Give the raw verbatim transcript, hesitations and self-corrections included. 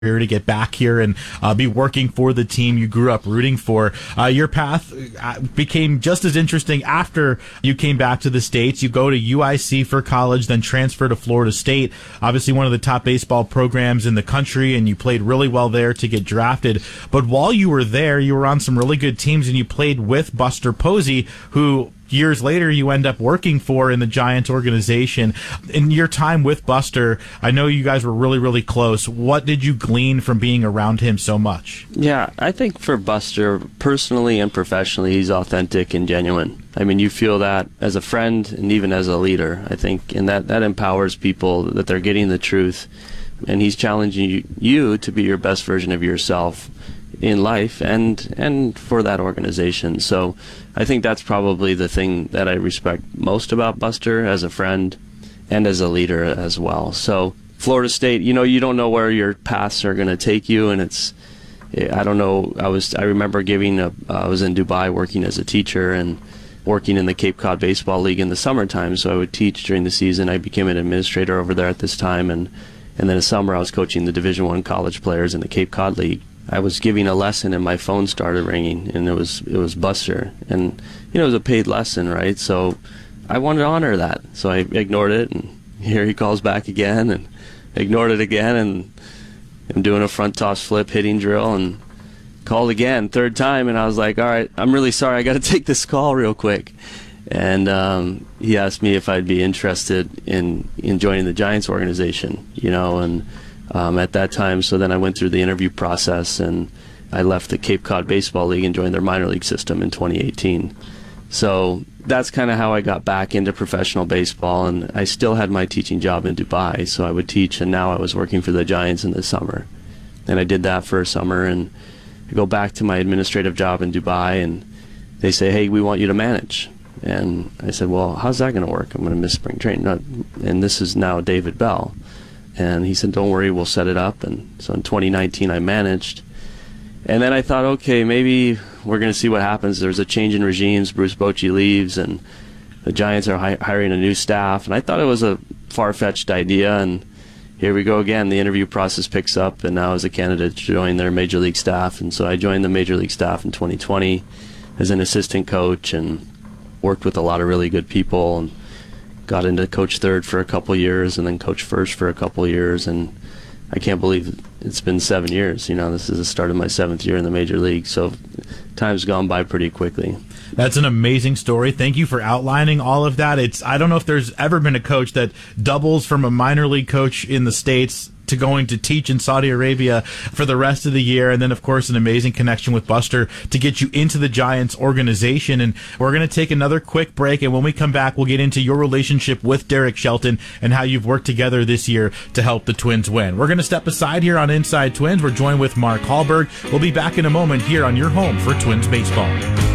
to get back here and uh, be working for the team you grew up rooting for. Uh, your path uh, became just as interesting after you came back to the States. You go to U I C for college, then transfer to Florida State, obviously one of the top baseball programs in the country, and you played really well there to get drafted. But while you were there, you were on some really good teams, and you played with Buster Posey, who years later you end up working for in the Giants organization. In your time with Buster, I know you guys were really, really close. What did you glean from being around him so much? Yeah, I think for Buster, personally and professionally, he's authentic and genuine. I mean, you feel that as a friend and even as a leader, I think, and that, that empowers people that they're getting the truth, and he's challenging you, you to be your best version of yourself in life and and for that organization. So I think that's probably the thing that I respect most about Buster as a friend and as a leader as well. So Florida State, you know, you don't know where your paths are going to take you, and it's, I don't know, I was I remember giving a, I was in Dubai working as a teacher and working in the Cape Cod Baseball League in the summertime, so I would teach during the season. I became an administrator over there at this time, and and then in the summer I was coaching the Division One college players in the Cape Cod League. I was giving a lesson and my phone started ringing, and it was it was Buster, and you know, it was a paid lesson, right? So I wanted to honor that, so I ignored it, and here he calls back again, and ignored it again, and I'm doing a front toss flip hitting drill, and called again, third time, and I was like, all right, I'm really sorry, I got to take this call real quick. And um, he asked me if I'd be interested in in joining the Giants organization, you know, and Um, at that time, so then I went through the interview process, and I left the Cape Cod Baseball League and joined their minor league system in twenty eighteen. So that's kind of how I got back into professional baseball, and I still had my teaching job in Dubai, so I would teach, and now I was working for the Giants in the summer. And I did that for a summer, and I go back to my administrative job in Dubai, and they say, hey, we want you to manage. And I said, well, how's that going to work? I'm going to miss spring training. And this is now David Bell. And he said, don't worry, we'll set it up. And so in twenty nineteen, I managed. And then I thought, okay, maybe we're going to see what happens. There's a change in regimes. Bruce Bochy leaves, and the Giants are hi hiring a new staff. And I thought it was a far-fetched idea. And here we go again. The interview process picks up, and now as a candidate to join their major league staff. And so I joined the major league staff in twenty twenty as an assistant coach, and worked with a lot of really good people, and got into coach third for a couple years, and then coach first for a couple years, and I can't believe it's been seven years. You know, this is the start of my seventh year in the major league, so time's gone by pretty quickly. That's an amazing story. Thank you for outlining all of that. It's I don't know if there's ever been a coach that doubles from a minor league coach in the States to going to teach in Saudi Arabia for the rest of the year, and then of course an amazing connection with Buster to get you into the Giants organization. And we're going to take another quick break, and when we come back, we'll get into your relationship with Derek Shelton and how you've worked together this year to help the Twins win. We're going to step aside here on Inside Twins. We're joined with Mark Hallberg. We'll be back in a moment here on your home for Twins baseball.